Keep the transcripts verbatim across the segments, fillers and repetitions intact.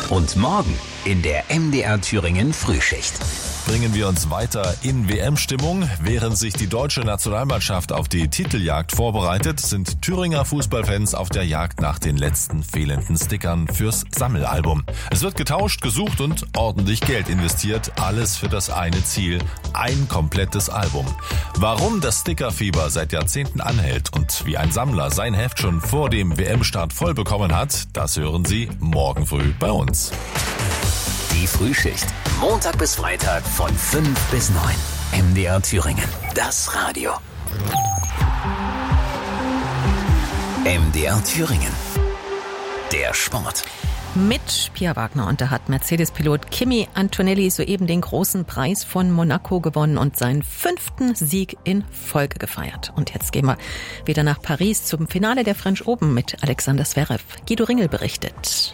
Und morgen in der M D R Thüringen Frühschicht. Bringen wir uns weiter in W M-Stimmung. Während sich die deutsche Nationalmannschaft auf die Titeljagd vorbereitet, sind Thüringer Fußballfans auf der Jagd nach den letzten fehlenden Stickern fürs Sammelalbum. Es wird getauscht, gesucht und ordentlich Geld investiert. Alles für das eine Ziel: ein komplettes Album. Warum das Stickerfieber seit Jahrzehnten anhält und wie ein Sammler sein Heft schon vor dem W M-Start voll bekommen hat, das hören Sie morgen früh bei uns. Die Frühschicht. Montag bis Freitag von fünf bis neun. M D R Thüringen. Das Radio. M D R Thüringen. Der Sport. Mit Pia Wagner, und da hat Mercedes-Pilot Kimi Antonelli soeben den großen Preis von Monaco gewonnen und seinen fünften Sieg in Folge gefeiert. Und jetzt gehen wir wieder nach Paris zum Finale der French Open mit Alexander Zverev. Guido Ringel berichtet.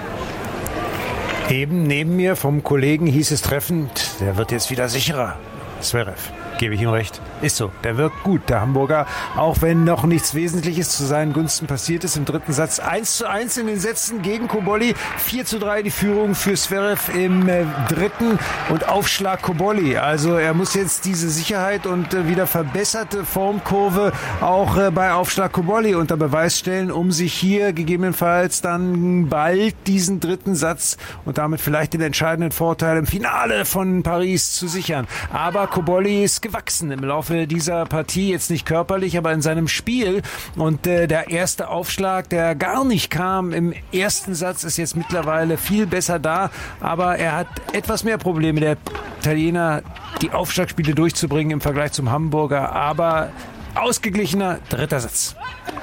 Eben neben mir vom Kollegen hieß es treffend, der wird jetzt wieder sicherer. Zverev, gebe ich ihm recht. Ist so, der wirkt gut, der Hamburger. Auch wenn noch nichts Wesentliches zu seinen Gunsten passiert ist im dritten Satz. eins zu eins in den Sätzen gegen Cobolli. vier zu drei die Führung für Zverev im äh, dritten und Aufschlag Cobolli. Also er muss jetzt diese Sicherheit und äh, wieder verbesserte Formkurve auch äh, bei Aufschlag Cobolli unter Beweis stellen, um sich hier gegebenenfalls dann bald diesen dritten Satz und damit vielleicht den entscheidenden Vorteil im Finale von Paris zu sichern. Aber Cobolli ist gewachsen im Laufe dieser Partie, jetzt nicht körperlich, aber in seinem Spiel. Und äh, der erste Aufschlag, der gar nicht kam im ersten Satz, ist jetzt mittlerweile viel besser da. Aber er hat etwas mehr Probleme, der Italiener, die Aufschlagspiele durchzubringen im Vergleich zum Hamburger. Aber ausgeglichener dritter Satz.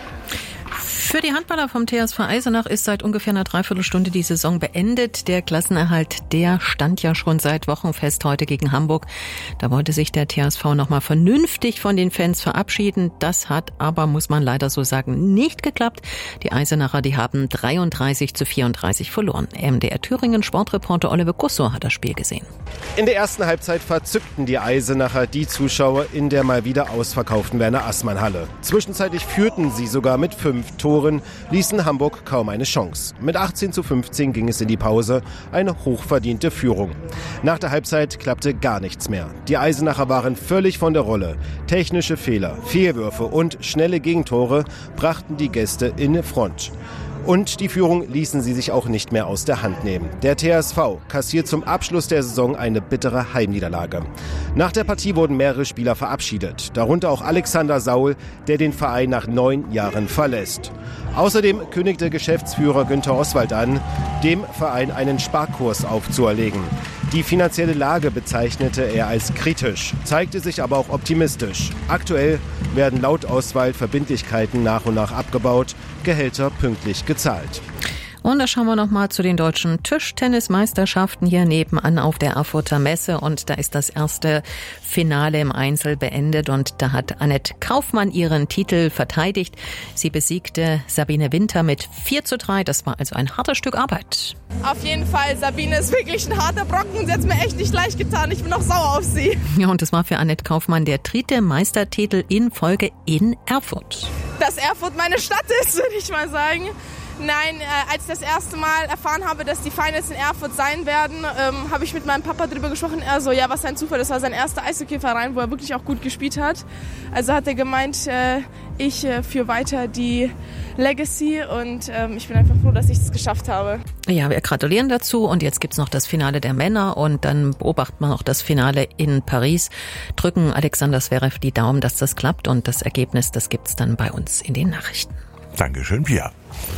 Für die Handballer vom T S V Eisenach ist seit ungefähr einer Dreiviertelstunde die Saison beendet. Der Klassenerhalt, der stand ja schon seit Wochen fest heute gegen Hamburg. Da wollte sich der T S V nochmal vernünftig von den Fans verabschieden. Das hat aber, muss man leider so sagen, nicht geklappt. Die Eisenacher, die haben dreiunddreißig zu vierunddreißig verloren. M D R Thüringen Sportreporter Oliver Gusso hat das Spiel gesehen. In der ersten Halbzeit verzückten die Eisenacher die Zuschauer in der mal wieder ausverkauften Werner-Assmann-Halle. Zwischenzeitlich führten sie sogar mit fünf Toren, ließen Hamburg kaum eine Chance. Mit achtzehn zu fünfzehn ging es in die Pause, eine hochverdiente Führung. Nach der Halbzeit klappte gar nichts mehr. Die Eisenacher waren völlig von der Rolle. Technische Fehler, Fehlwürfe und schnelle Gegentore brachten die Gäste in Front. Und die Führung ließen sie sich auch nicht mehr aus der Hand nehmen. Der T S V kassiert zum Abschluss der Saison eine bittere Heimniederlage. Nach der Partie wurden mehrere Spieler verabschiedet, darunter auch Alexander Saul, der den Verein nach neun Jahren verlässt. Außerdem kündigte Geschäftsführer Günther Oswald an, dem Verein einen Sparkurs aufzuerlegen. Die finanzielle Lage bezeichnete er als kritisch, zeigte sich aber auch optimistisch. Aktuell werden laut Oswald Verbindlichkeiten nach und nach abgebaut, Gehälter pünktlich gezahlt. Und da schauen wir noch mal zu den deutschen Tischtennismeisterschaften hier nebenan auf der Erfurter Messe. Und da ist das erste Finale im Einzel beendet. Und da hat Annette Kaufmann ihren Titel verteidigt. Sie besiegte Sabine Winter mit vier zu drei. Das war also ein hartes Stück Arbeit. Auf jeden Fall, Sabine ist wirklich ein harter Brocken. Sie hat es mir echt nicht leicht getan. Ich bin noch sauer auf sie. Ja, und das war für Annette Kaufmann der dritte Meistertitel in Folge in Erfurt. Dass Erfurt meine Stadt ist, würde ich mal sagen. Nein, äh, als ich das erste Mal erfahren habe, dass die Finals in Erfurt sein werden, ähm, habe ich mit meinem Papa darüber gesprochen. Er so, ja, was ein Zufall, das war sein erster Eishockey-Verein, wo er wirklich auch gut gespielt hat. Also hat er gemeint, äh, ich äh, führe weiter die Legacy und ähm, ich bin einfach froh, dass ich es geschafft habe. Ja, wir gratulieren dazu und jetzt gibt's noch das Finale der Männer und dann beobachten wir noch das Finale in Paris. Drücken Alexander Zverev die Daumen, dass das klappt und das Ergebnis, das gibt's dann bei uns in den Nachrichten. Dankeschön, Pia.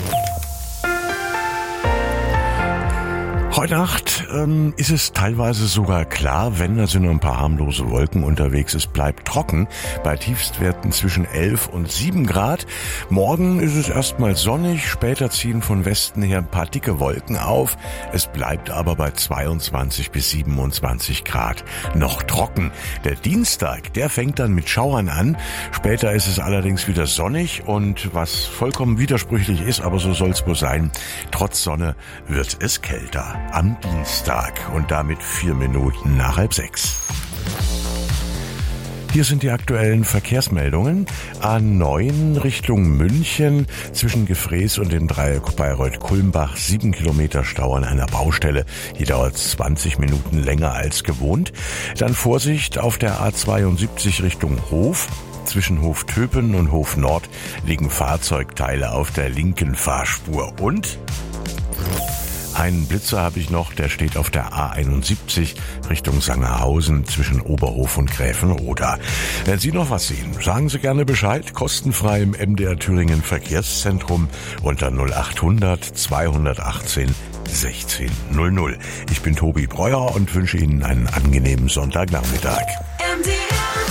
Heute Nacht ähm, ist es teilweise sogar klar, wenn da sind nur ein paar harmlose Wolken unterwegs. Es bleibt trocken bei Tiefstwerten zwischen elf und sieben Grad. Morgen ist es erstmal sonnig, später ziehen von Westen her ein paar dicke Wolken auf. Es bleibt aber bei zweiundzwanzig bis siebenundzwanzig Grad noch trocken. Der Dienstag, der fängt dann mit Schauern an. Später ist es allerdings wieder sonnig und was vollkommen widersprüchlich ist, aber so soll es wohl sein, trotz Sonne wird es kälter. Am Dienstag und damit vier Minuten nach halb sechs. Hier sind die aktuellen Verkehrsmeldungen. A neun Richtung München zwischen Gefrees und dem Dreieck Bayreuth-Kulmbach. Sieben Kilometer Stau an einer Baustelle. Hier dauert es zwanzig Minuten länger als gewohnt. Dann Vorsicht auf der A zweiundsiebzig Richtung Hof. Zwischen Hof Töpen und Hof Nord liegen Fahrzeugteile auf der linken Fahrspur. Und einen Blitzer habe ich noch, der steht auf der A einundsiebzig Richtung Sangerhausen zwischen Oberhof und Gräfenoder. Wenn Sie noch was sehen, sagen Sie gerne Bescheid, kostenfrei im M D R Thüringen Verkehrszentrum unter null achthundert zweihundertachtzehn sechzehn null null. Ich bin Tobi Breuer und wünsche Ihnen einen angenehmen Sonntagnachmittag. M D R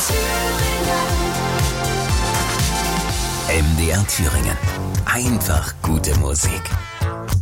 Thüringen. M D R Thüringen. Einfach gute Musik.